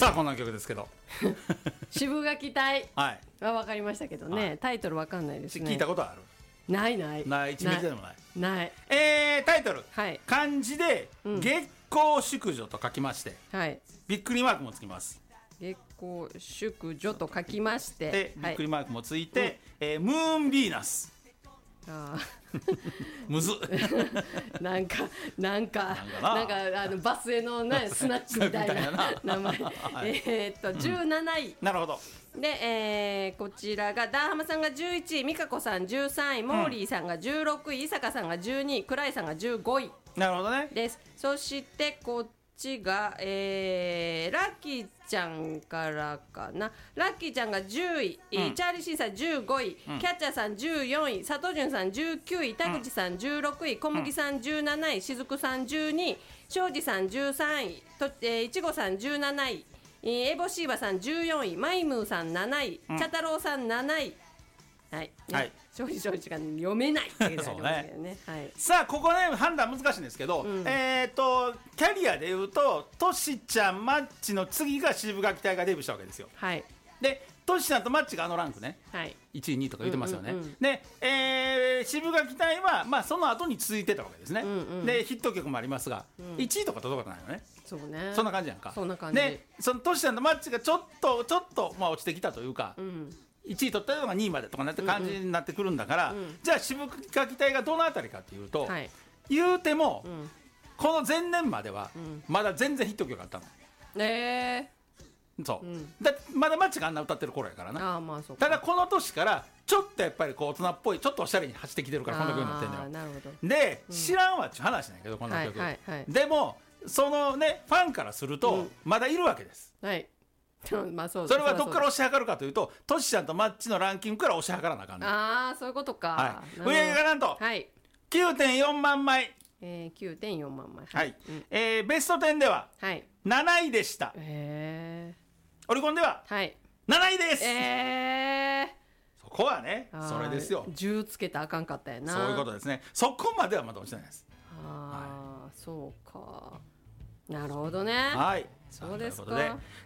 さあこんな曲ですけど渋垣隊はいは分かりましたけどね、はい、タイトル分かんないですね。 聞いたことある？ ないないない1ミリでもない。タイトル、 はい、 漢字で月光淑女と書きまして、 はい、 びっくりマークもつきます。 月光淑女と書きまして、 でびっくりマークもついて、ムーンヴィーナス。 あむずなんかバスへの、ね、スナッチみたいな名前17位なるほど。 で、こちらがダーハマさんが11位、美香子さん13位、モーリーさんが16位、伊坂さんが12位、倉井さんが15位。 なるほどね。 です。そしてこっちが、ラッキーちゃんからかな。ラッキーちゃんが10位、チャーリーシーさん15位、キャッチャーさん14位、佐藤潤さん19位、田口さん16位、小麦さん17位、しずくさん12位、庄司さん13位、いちごさん17位、エボシーバさん14位、マイムーさん7位、茶太郎さん7位。はい、ね、はい、正直が読めないっていうそうね、はい、 さあここね判断難しいんですけど、キャリアでいうとトシちゃんマッチの次が渋垣隊がデビューしたわけですよ。 はい、でトシちゃんとマッチがランクね、はい、1位2位とか言ってますよね。で、渋垣隊は、まあ、その後に続いてたわけですね。でヒット曲もありますが、1位とか届かないよね。 そうね、 そんな感じやんか。 そんな感じでそのトシちゃんとマッチがちょっと、まあ、落ちてきたというか、1位取ったのが2位までとかなって感じになってくるんだから、じゃあ渋垣隊がどのあたりかっていうと、言うても、この前年まではまだ全然ヒット曲あったの。そう、だまだマッチがあんな歌ってる頃やからな。 まあそうか。 ただこの年からちょっとやっぱりこう大人っぽいちょっとおしゃれに走ってきてるからこんな曲になってんのよ。 なるほど。 で、知らんわっちゅう話なんやけどこの曲、でもそのねファンからするとまだいるわけです、はい。まあそれはどっから押し量るかというとトシちゃんとマッチのランキングから押し量らなあかんねん。 そういうことか。 売り上げがなんと 9.4 万枚、 9.4 万枚、 はい。ベスト10では7位でした。オリコンでは7位です。そこはね、それですよ。 10つけたらあかんかったやな。 そういうことですね。そこまではまだ落ちてないです。 そうか。なるほどね。 はい。 そうですか。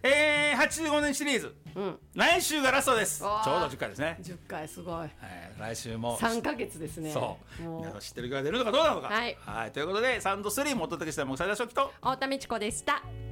85年シリーズ、来週がラストです。ちょうど10回ですね。 10回すごい。 来週も 3ヶ月ですね。 そう。皆さん知ってる曲が出るのかどうなのか。ということでサウンド3もお届けしたもくさだしょきと太田美智子でした。